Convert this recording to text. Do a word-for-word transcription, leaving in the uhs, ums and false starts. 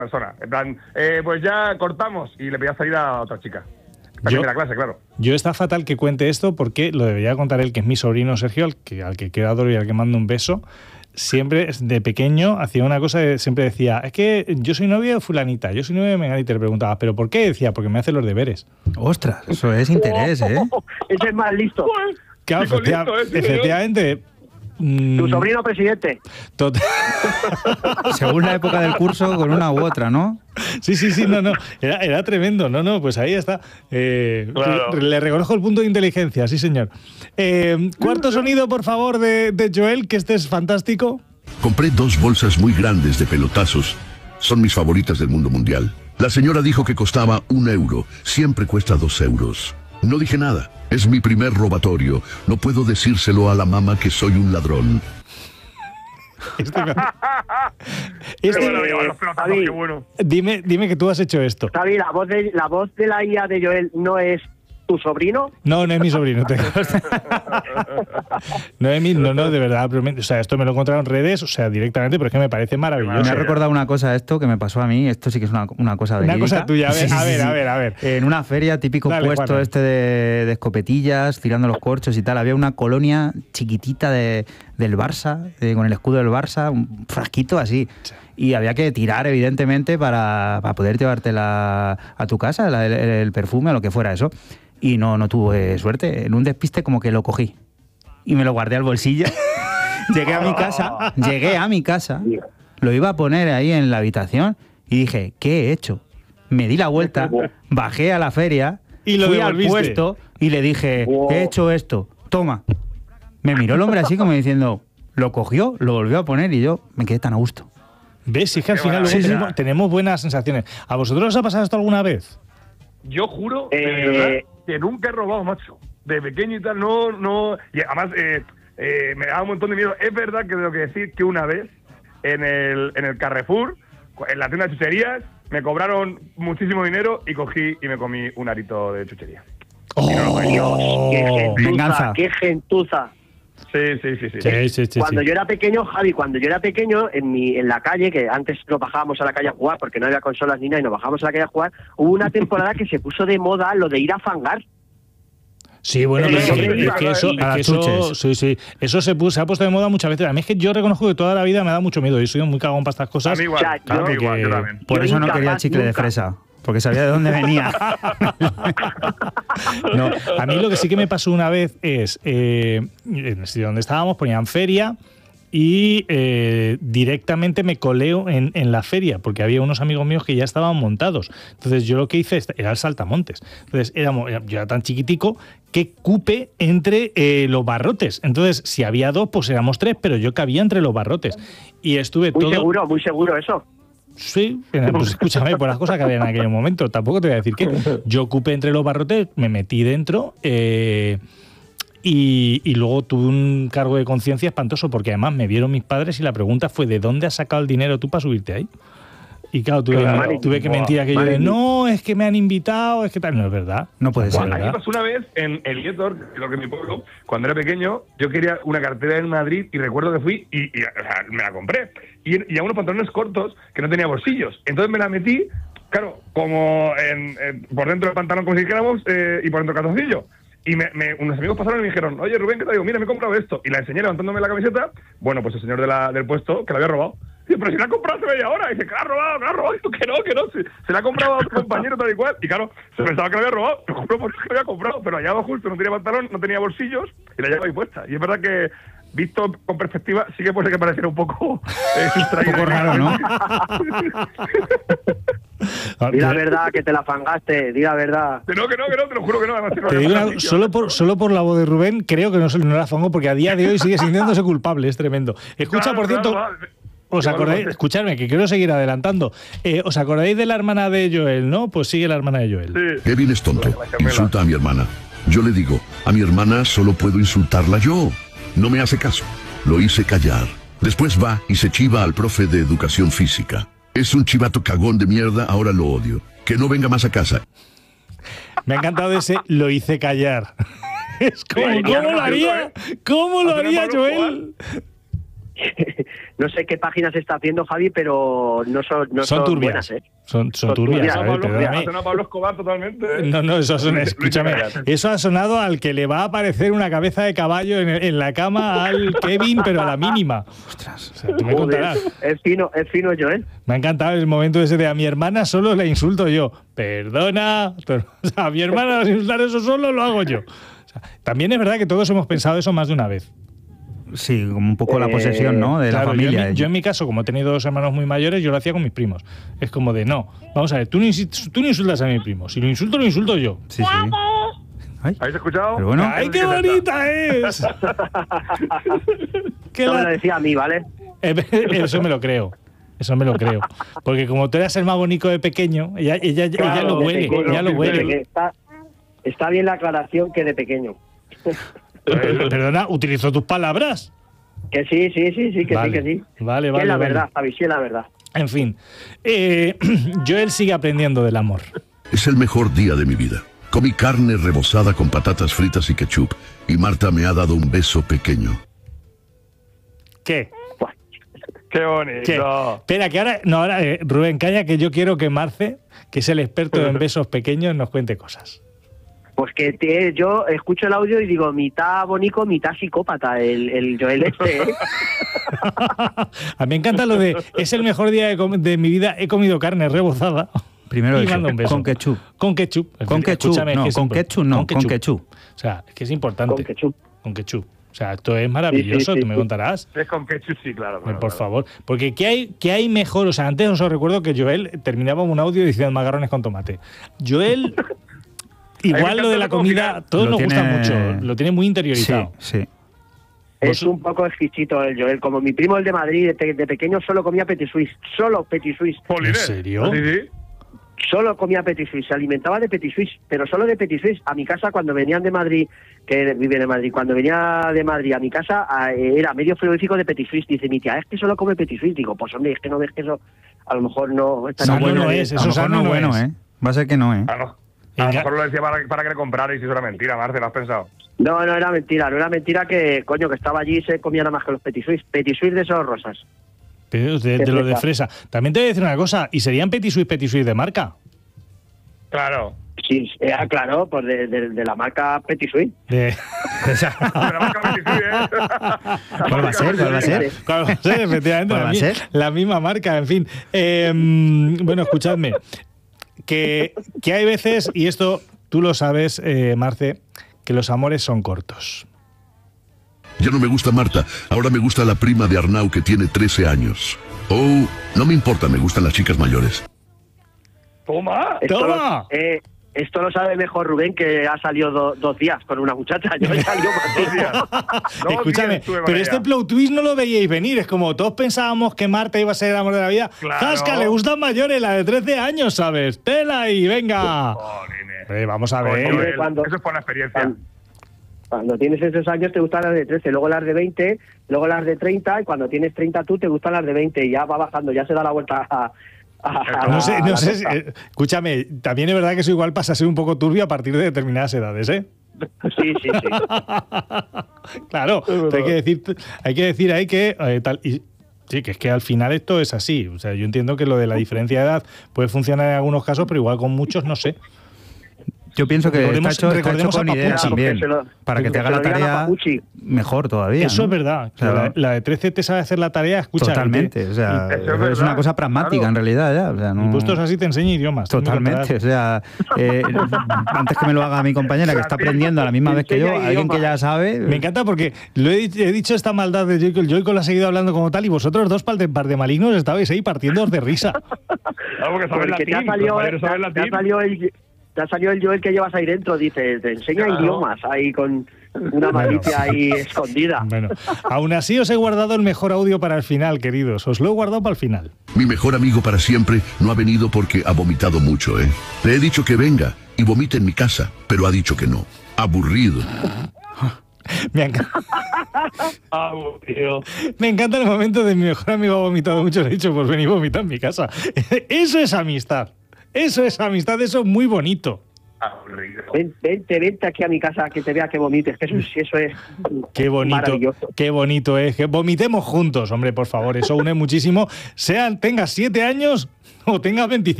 persona. En plan, eh, pues ya cortamos y le pedía salir a otra chica. También Yo, de la clase, claro. Yo está fatal que cuente esto porque lo debería contar él, que es mi sobrino Sergio, al que, al que quiero adoro y al que mando un beso. Siempre, de pequeño, hacía una cosa, de, siempre decía, es que yo soy novio de fulanita, yo soy novio de menganita, y le preguntaba, ¿pero por qué? Decía, porque me hace los deberes. Ostras, eso es interés, ¿eh? Ese es más listo. Claro, Chico efectiva, listo, ¿eh, tío? efectivamente. mm, Tu sobrino presidente. tot- Según la época del curso, con una u otra, ¿no? Sí, sí, sí, no, no, era, era tremendo, no, no, pues ahí está. Eh, Claro. Le reconozco el punto de inteligencia, sí, señor. Eh, cuarto sonido, por favor, de, de Joel, que este es fantástico. Compré dos bolsas muy grandes de pelotazos. Son mis favoritas del mundo mundial. La señora dijo que costaba un euro. Siempre cuesta dos euros. No dije nada. Es mi primer robatorio. No puedo decírselo a la mamá que soy un ladrón. Este, Qué este- bueno, amigo, los pelotazos, Javi. qué bueno. dime, dime que tú has hecho esto. Javi, la voz de la voz de la I A de Joel no es tu sobrino. No, no es mi sobrino, te consta. No es mi, no, no, de verdad, pero me- o sea, esto me lo he encontrado en redes, o sea, directamente, pero es que me parece maravilloso. Me ha recordado una cosa esto que me pasó a mí. Esto sí que es una, una cosa de Una cosa tuya, a ver, a ver, a ver, a ver. En una feria, típico Dale, puesto Juana. este de, de escopetillas, tirando los corchos y tal, había una colonia chiquitita de, del Barça, eh, con el escudo del Barça, un frasquito así. Y había que tirar, evidentemente, para, para poder llevártela a tu casa, la- el, el perfume o lo que fuera eso. Y no, no tuve suerte. En un despiste como que lo cogí y me lo guardé al bolsillo. Llegué a mi casa, llegué a mi casa, lo iba a poner ahí en la habitación y dije, ¿qué he hecho? Me di la vuelta, bajé a la feria, Y lo fui al devolviste. puesto y le dije, he hecho esto, toma. Me miró el hombre así como diciendo, lo cogió, lo volvió a poner y yo me quedé tan a gusto. ¿Ves? Si es que al final luego Sí, sí. tenemos, tenemos buenas sensaciones. ¿A vosotros os ha pasado esto alguna vez? Yo juro de Eh, verdad, que nunca he robado, macho. De pequeño y tal, no, no. Y además, eh, eh, me daba un montón de miedo. Es verdad que tengo que decir que una vez en el, en el Carrefour, en la tienda de chucherías, me cobraron muchísimo dinero y cogí y me comí un arito de chuchería. ¡Oh! Qué gentuza, venganza. qué gentuza. Sí, sí, sí, sí. Sí, sí, sí, Cuando sí. yo era pequeño, Javi, cuando yo era pequeño, en mi en la calle, que antes nos bajábamos a la calle a jugar porque no había consolas ni nada y nos bajábamos a la calle a jugar, hubo una temporada que se puso de moda lo de ir a fangar. Sí, bueno, Eh, pero es yo que, me iba es que eso, a es las que eso, chuches. sí, sí, eso se, puso, se ha puesto de moda muchas veces. A mí es que yo reconozco que toda la vida me da mucho miedo. Yo soy muy cagón para estas A cosas. mí igual, O sea, a mí yo- igual, yo porque- también. Por Yo eso no nunca, quería más chicle de nunca. fresa, porque sabía de dónde venía. No, a mí lo que sí que me pasó una vez es, eh, en el sitio donde estábamos ponían feria y eh, directamente me coleo en, en la feria, porque había unos amigos míos que ya estaban montados. Entonces yo lo que hice era el saltamontes. Entonces éramos, yo era tan chiquitico que cupe entre eh, los barrotes. Entonces si había dos, pues éramos tres, pero yo cabía entre los barrotes. Y estuve Muy todo... seguro, muy seguro eso. Sí, pues escúchame, por las cosas que había en aquel momento. Tampoco te voy a decir que yo ocupé entre los barrotes, me metí dentro eh, y, y luego tuve un cargo de conciencia espantoso porque además me vieron mis padres y la pregunta fue ¿de dónde has sacado el dinero tú para subirte ahí? Y claro, tuve, Claro. tuve que Buah, mentir aquello madre de mía. no, es que me han invitado, es que tal. No es verdad. No puede es ser. A mí me verdad. pasó una vez en el Guetor, creo que en mi pueblo, cuando era pequeño, yo quería una cartera en Madrid y recuerdo que fui y, y, o sea, me la compré. Y, y a unos pantalones cortos que no tenía bolsillos. Entonces me la metí, claro, como en, en- por dentro del pantalón, como si dijéramos, eh, y por dentro del calzoncillo. Y me, me- unos amigos pasaron y me dijeron, oye Rubén, ¿qué te digo? Mira, me he comprado esto. Y la enseñé levantándome la camiseta. Bueno, pues el señor de la, del puesto, que la había robado. Dice, pero si la ha comprado hace media hora. Y dice, que la ha robado, que la ha robado. Y yo, que no, que no. Se, se la ha comprado a otro compañero tal y cual. Y claro, se pensaba que la había robado. Lo compró porque la había comprado. Pero allá abajo justo no tenía pantalón, no tenía bolsillos y la llevaba ahí puesta. Y es verdad que, visto con perspectiva, sí que puede ser que pareciera un poco... Eh, Un poco raro, ¿no? Di la verdad que te la fangaste, di la verdad. Que no, que no, que no, te lo juro que no. Además, Te digo una- solo, por, solo por la voz de Rubén, creo que no, se- no la pongo porque a día de hoy sigue sintiéndose culpable, es tremendo. Escucha, por cierto, ¿os acordáis? Escuchadme, que quiero seguir adelantando. Eh, ¿Os acordáis de la hermana de Joel, no? Pues sigue la hermana de Joel. Sí. Kevin es tonto. La gemela. Insulta a mi hermana. Yo le digo, a mi hermana solo puedo insultarla yo. No me hace caso. Lo hice callar. Después va y se chiva al profe de educación física. Es un chivato cagón de mierda, ahora lo odio. Que no venga más a casa. Me ha encantado ese, lo hice callar. Es como, Sí, ¿cómo ya, lo no, haría? ¿eh? ¿Cómo lo Hacer haría el Joel? no sé qué páginas está haciendo Javi, pero no son, no son, son turbias. buenas, ¿eh? Son, son Son turbias, turbias. ¿sabes? Pablo, Perdóname. ha sonado Pablo Escobar totalmente. ¿eh? No, no, eso, son, Luis- escúchame, Luis Miguel. eso ha sonado al que le va a aparecer una cabeza de caballo en, en la cama al Kevin, pero a la mínima. Ostras, o sea, tú me Joder, contarás. es fino, es fino, Joel. Me ha encantado el momento ese de a mi hermana solo le insulto yo. Perdona. Pero, o sea, a mi hermana insultar eso solo lo hago yo. O sea, también es verdad que todos hemos pensado eso más de una vez. Sí, como un poco la Eh, posesión, ¿no? De Claro, la familia. Yo en, mi, yo en mi caso, como he tenido dos hermanos muy mayores, yo lo hacía con mis primos. Es como de, no, vamos a ver, tú no, insi- tú no insultas a mi primo. Si lo insulto, lo insulto yo. Sí, sí. Ay, ¿Habéis escuchado? pero bueno, ¡Ay, qué bonita es! Que Eso me la- lo decía a mí, ¿vale? Eh, Eso me lo creo. Eso me lo creo. Porque como tú eras el más bonito de pequeño, ella, ella, ella Claro, lo de huele, pequeño, ella lo sí, huele. Que Está, está bien la aclaración que de pequeño. Perdona, utilizo tus palabras. Que sí, sí, sí, sí, que Vale, sí, que sí. vale, Que vale, es la vale. verdad, Javi, sí es la verdad. En fin, eh, Joel sigue aprendiendo del amor. Es el mejor día de mi vida. Comí carne rebozada con patatas fritas y ketchup, y Marta me ha dado un beso pequeño. ¿Qué? Buah. ¡Qué bonito! ¿Qué? Espera, que ahora, no, ahora, eh, Rubén, calla, que yo quiero que Marce, que es el experto en besos pequeños, nos cuente cosas. Pues que te- yo escucho el audio y digo, mitad bonito, mitad psicópata, el, el Joel este, ¿eh? A mí me encanta lo de, es el mejor día de, com- de mi vida, he comido carne rebozada. primero Y eso, manda un beso. con ketchup. Con ketchup. Con ketchup, Escúchame, no, que es con impor- ketchup no, con ketchup. O sea, es que es importante. Con ketchup. Con ketchup. O sea, esto es maravilloso, Sí, sí, sí, tú me sí. contarás. Es con ketchup, sí, claro. Pues, claro, por claro. favor. Porque ¿qué hay, ¿qué hay mejor? O sea, antes os recuerdo que Joel terminaba un audio diciendo macarrones con tomate. Joel, igual lo de la comida, todo Lo nos gusta tiene- mucho. Lo tiene muy Sí, interiorizado. sí. Es un poco exquisito el Joel. Como mi primo, el de Madrid, de, de pequeño solo comía petit suisse. Solo petit suisse. Polines. ¿En serio? Sí, sí. Solo comía petit suisse. Se alimentaba de petit suisse, pero solo de petit suisse. A mi casa, cuando venían de Madrid, que vive de Madrid, cuando venía de Madrid a mi casa, a- era medio frigorífico de petit suisse. Dice mi tía, es que solo come petit suisse. Digo, pues hombre, es que no ves que eso a lo mejor no... está Sano tan no bueno. es, A eso lo mejor sano no es no bueno, es. ¿eh? Va a ser que no, ¿eh? A lo, a Venga. lo mejor lo decía para, para que le comprarais y eso era mentira, Marce, ¿lo has pensado? No, no era mentira. No era mentira que, coño, que estaba allí y se comía nada más que los petit suisse. Petit suisse de esos rosas. Pero de, de lo de fresa. También te voy a decir una cosa, ¿y serían petit suisse, petit suisse de marca? Claro. Sí, eh, claro, pues de, de- de la marca Petit Suisse. De... Pero marca Petit Suisse, ¿eh? ¿Cuál va a ser? ¿Cuál va a ser? Claro, sí, efectivamente, ¿Cuál la, va a mi- ser? la misma marca, en fin. Eh, bueno, escuchadme, que, que hay veces, y esto tú lo sabes, eh, Marce, que los amores son cortos. Ya no me gusta Marta, ahora me gusta la prima de Arnau que tiene trece años. Oh, no me importa, me gustan las chicas mayores. ¡Toma! Esto ¡Toma! Lo, eh, esto lo sabe mejor Rubén, que ha salido do- dos días con una muchacha. Yo he salido más Dos días. Dos Escúchame, días estuve con pero ella. este plot twist no lo veíais venir. Es como todos pensábamos que Marta iba a ser el amor de la vida. Claro. ¡Zasca! Le gustan mayores, la de trece años, ¿sabes? ¡Tela y venga! Jolines. Eh, vamos a ver. Joder, cuando- Eso es por la experiencia. Cuando, cuando tienes esos años te gustan las de trece, luego las de veinte, luego las de treinta, y cuando tienes treinta tú te gustan las de veinte, y ya va bajando, ya se da la vuelta a... a- a No sé, la- no la sé. si- cosa. eh, escúchame, también es verdad que eso igual pasa a ser un poco turbio a partir de determinadas edades, ¿eh? Sí, sí, sí. Claro, hay que decir, hay que decir ahí que eh, tal y sí, que es que al final esto es así. O sea, yo entiendo que lo de la diferencia de edad puede funcionar en algunos casos, pero igual con muchos no sé. Yo pienso que Recordemos- está hecho, está hecho recordemos a con ideas Papuchi. también. Que se lo- para que te que haga se la lo digan a tarea Papuchi. mejor todavía. Eso ¿no? es verdad. O sea, la, la de trece te sabe hacer la tarea, escucha. Totalmente. O sea, Eso es es, verdad, una cosa pragmática claro. en realidad ya. O sea, no... Y puestos así te enseña idiomas. tú me Totalmente, o contarás. sea, eh, antes que me lo haga mi compañera que está aprendiendo a la misma vez que yo, Enseña alguien que ya idiomas. sabe. Me encanta porque lo he, dicho- he dicho esta maldad de Joyko. El Joyko lo ha seguido hablando como tal y vosotros dos par de, par de malignos estabais ahí partiéndoos de risa. Claro, porque sabes Porque te ha latín. salido, Los mayores te ha- saben te ha latín. salido el... Te ha salido el Joel que llevas ahí dentro, dice, te enseña Claro. idiomas ahí con una malicia ahí escondida. Bueno, aún así os he guardado el mejor audio para el final, queridos. Os lo he guardado para el final. Mi mejor amigo para siempre no ha venido porque ha vomitado mucho, ¿eh? Le he dicho que venga y vomite en mi casa, pero ha dicho que no. Aburrido. Me encanta, Ah, tío. me encanta el momento de mi mejor amigo ha vomitado mucho. Le he dicho, pues ven y vomita en mi casa. Eso es amistad. Eso es amistad, eso es muy bonito. aburrido. Ven- Vente, vente aquí a mi casa que te vea que vomites, que eso, sí, eso es Qué bonito, maravilloso. qué bonito es. Que vomitemos juntos, hombre, por favor. Eso une muchísimo. Sean, tengas siete años o tengas veinticinco.